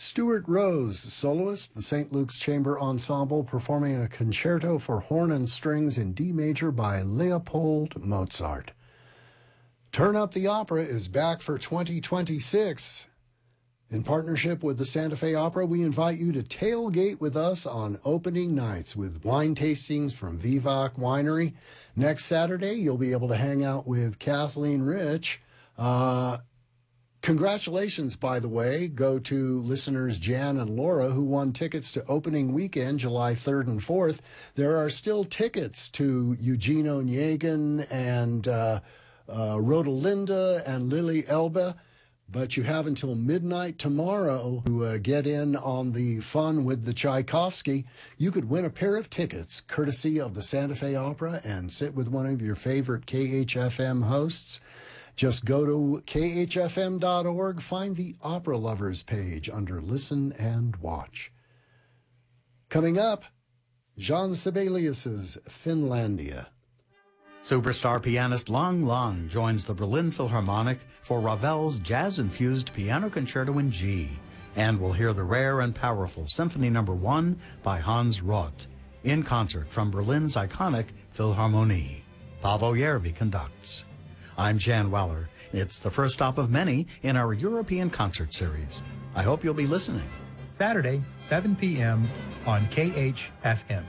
Stuart Rose, soloist, the St. Luke's Chamber Ensemble, performing a concerto for horn and strings in D major by Leopold Mozart. Turn Up the Opera is back for 2026. In partnership with the Santa Fe Opera, we invite you to tailgate with us on opening nights with wine tastings from Vivac Winery. Next Saturday, you'll be able to hang out with Kathleen Rich. Congratulations, by the way, go to listeners Jan and Laura who won tickets to opening weekend, July 3rd and 4th. There are still tickets to Eugene Onegin and Rodelinda and Lily Elba, but you have until midnight tomorrow to get in on the fun with the Tchaikovsky. You could win a pair of tickets, courtesy of the Santa Fe Opera, and sit with one of your favorite KHFM hosts. Just go to khfm.org, find the Opera Lovers page under Listen and Watch. Coming up, Jean Sibelius's Finlandia. Superstar pianist Lang Lang joins the Berlin Philharmonic for Ravel's jazz-infused Piano Concerto in G, and we'll hear the rare and powerful Symphony No. 1 by Hans Roth, in concert from Berlin's iconic Philharmonie. Paavo Järvi conducts. I'm Jan Weller. It's the first stop of many in our European concert series. I hope you'll be listening. Saturday, 7 p.m. on KHFM.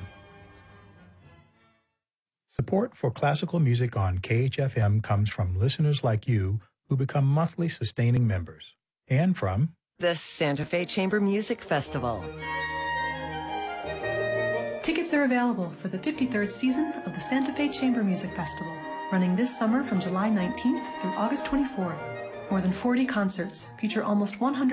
Support for classical music on KHFM comes from listeners like you who become monthly sustaining members, and from the Santa Fe Chamber Music Festival. Tickets are available for the 53rd season of the Santa Fe Chamber Music Festival, running this summer from July 19th through August 24th. More than 40 concerts feature almost 100